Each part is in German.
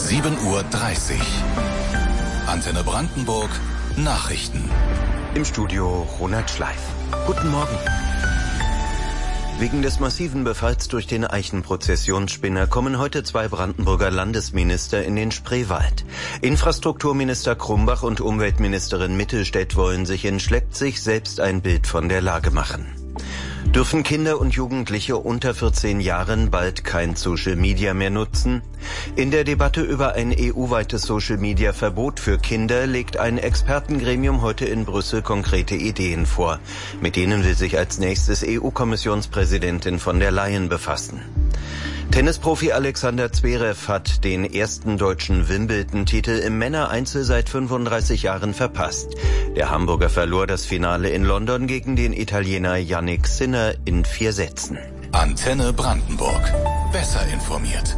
7:30 Uhr. Antenne Brandenburg Nachrichten. Im Studio Ronald Schleif. Guten Morgen. Wegen des massiven Befalls durch den Eichenprozessionsspinner kommen heute 2 Brandenburger Landesminister in den Spreewald. Infrastrukturminister Krumbach und Umweltministerin Mittelstädt wollen sich in Schleppzig selbst ein Bild von der Lage machen. Dürfen Kinder und Jugendliche unter 14 Jahren bald kein Social Media mehr nutzen? In der Debatte über ein EU-weites Social Media Verbot für Kinder legt ein Expertengremium heute in Brüssel konkrete Ideen vor. Mit denen will sich als nächstes EU-Kommissionspräsidentin von der Leyen befassen. Tennisprofi Alexander Zverev hat den ersten deutschen Wimbledon-Titel im Männereinzel seit 35 Jahren verpasst. Der Hamburger verlor das Finale in London gegen den Italiener Jannik Sinner in 4 Sätzen. Antenne Brandenburg. Besser informiert.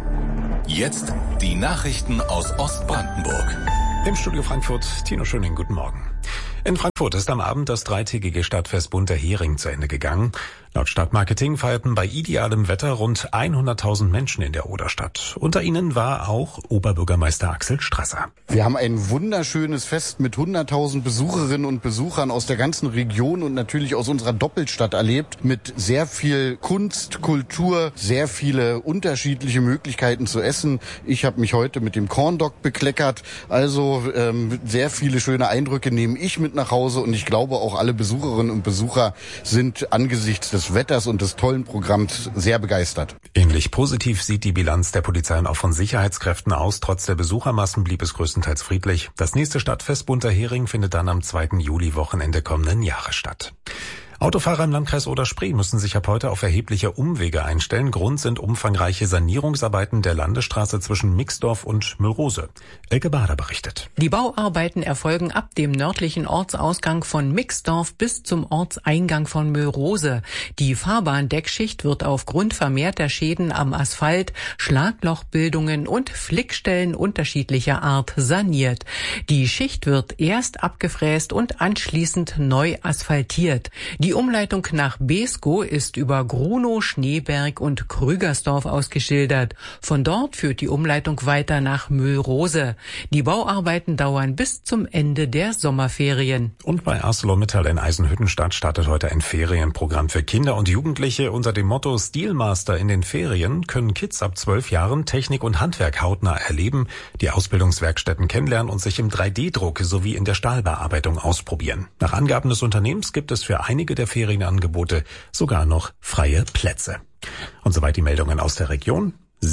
Jetzt die Nachrichten aus Ostbrandenburg. Im Studio Frankfurt, Tino Schöning, guten Morgen. In Frankfurt ist am Abend das 3-tägige Stadtfest Bunter Hering zu Ende gegangen. Laut Stadtmarketing feierten bei idealem Wetter rund 100.000 Menschen in der Oderstadt. Unter ihnen war auch Oberbürgermeister Axel Strasser. Wir haben ein wunderschönes Fest mit 100.000 Besucherinnen und Besuchern aus der ganzen Region und natürlich aus unserer Doppelstadt erlebt. Mit sehr viel Kunst, Kultur, sehr viele unterschiedliche Möglichkeiten zu essen. Ich habe mich heute mit dem Corndog bekleckert. Also sehr viele schöne Eindrücke nehme ich mit nach Hause und ich glaube auch alle Besucherinnen und Besucher sind angesichts des Wetters und des tollen Programms sehr begeistert. Ähnlich positiv sieht die Bilanz der Polizei und auch von Sicherheitskräften aus. Trotz der Besuchermassen blieb es größtenteils friedlich. Das nächste Stadtfest Bunter Hering findet dann am 2. Juli-Wochenende kommenden Jahres statt. Autofahrer im Landkreis Oder-Spree müssen sich ab heute auf erhebliche Umwege einstellen. Grund sind umfangreiche Sanierungsarbeiten der Landesstraße zwischen Mixdorf und Mülrose. Elke Bader berichtet. Die Bauarbeiten erfolgen ab dem nördlichen Ortsausgang von Mixdorf bis zum Ortseingang von Mülrose. Die Fahrbahndeckschicht wird aufgrund vermehrter Schäden am Asphalt, Schlaglochbildungen und Flickstellen unterschiedlicher Art saniert. Die Schicht wird erst abgefräst und anschließend neu asphaltiert. Die Umleitung nach Beeskow ist über Grunow, Schneeberg und Krügersdorf ausgeschildert. Von dort führt die Umleitung weiter nach Mülrose. Die Bauarbeiten dauern bis zum Ende der Sommerferien. Und bei ArcelorMittal in Eisenhüttenstadt startet heute ein Ferienprogramm für Kinder und Jugendliche. Unter dem Motto Stilmaster in den Ferien können Kids ab 12 Jahren Technik und Handwerk hautnah erleben, die Ausbildungswerkstätten kennenlernen und sich im 3D-Druck sowie in der Stahlbearbeitung ausprobieren. Nach Angaben des Unternehmens gibt es für einige der Ferienangebote sogar noch freie Plätze. Und soweit die Meldungen aus der Region.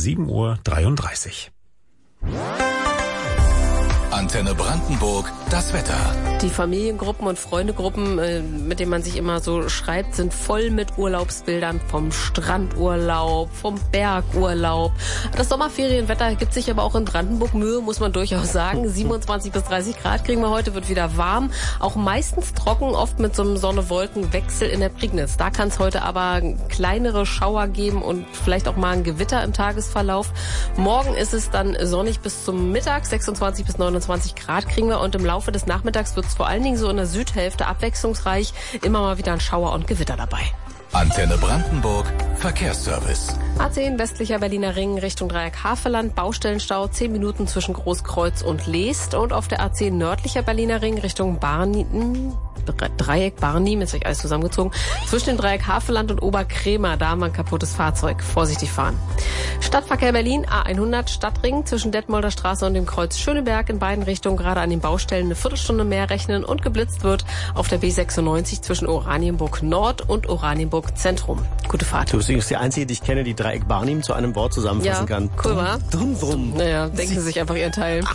7:33 Uhr. Antenne Brandenburg, das Wetter. Die Familiengruppen und Freundegruppen, mit denen man sich immer so schreibt, sind voll mit Urlaubsbildern vom Strandurlaub, vom Bergurlaub. Das Sommerferienwetter gibt sich aber auch in Brandenburg Mühe, muss man durchaus sagen. 27 bis 30 Grad kriegen wir heute, wird wieder warm. Auch meistens trocken, oft mit so einem Sonne-Wolken-Wechsel in der Prignitz. Da kann es heute aber kleinere Schauer geben und vielleicht auch mal ein Gewitter im Tagesverlauf. Morgen ist es dann sonnig bis zum Mittag, 26 bis 29 Grad kriegen wir und im Laufe des Nachmittags wird es vor allen Dingen so in der Südhälfte abwechslungsreich, immer mal wieder ein Schauer und Gewitter dabei. Antenne Brandenburg, Verkehrsservice. A10 westlicher Berliner Ring Richtung Dreieck Havelland, Baustellenstau 10 Minuten zwischen Großkreuz und Leest und auf der A10 nördlicher Berliner Ring Richtung Dreieck Barnim, jetzt habe ich alles zusammengezogen, zwischen dem Dreieck Havelland und Oberkrämer, da haben wir ein kaputtes Fahrzeug, vorsichtig fahren. Stadtverkehr Berlin, A100 Stadtring zwischen Detmolder Straße und dem Kreuz Schöneberg in beiden Richtungen, gerade an den Baustellen eine Viertelstunde mehr rechnen und geblitzt wird auf der B96 zwischen Oranienburg Nord und Oranienburg Zentrum. Gute Fahrt. Du bist übrigens die Einzige, die ich kenne, die Dreieck Barnim zu einem Wort zusammenfassen kann. Cool, wa? Drum. Naja, denken Sie sich einfach Ihren Teil.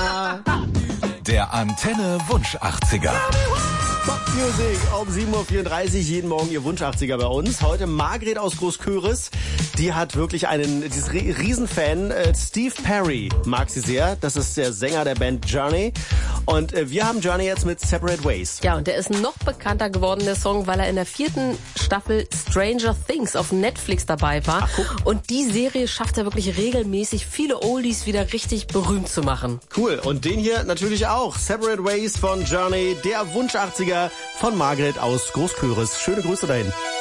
Der Antenne Wunsch 80er. Pop Music um 7:34 Uhr, jeden Morgen ihr Wunsch 80er bei uns. Heute Margret aus Großköris, die hat wirklich dieses Riesenfan. Steve Perry mag sie sehr, das ist der Sänger der Band Journey. Und wir haben Journey jetzt mit Separate Ways. Ja, und der ist noch bekannter geworden, der Song, weil er in der 4. Staffel Stranger Things auf Netflix dabei war. Ach, und die Serie schafft er wirklich regelmäßig, viele Oldies wieder richtig berühmt zu machen. Cool, und den hier natürlich auch. Separate Ways von Journey, der Wunsch 80er von Margret aus Großköris. Schöne Grüße dahin.